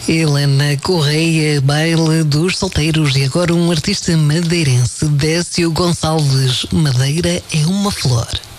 Helena Correia, baile dos solteiros. E agora um artista madeirense, Décio Gonçalves. Madeira é uma flor.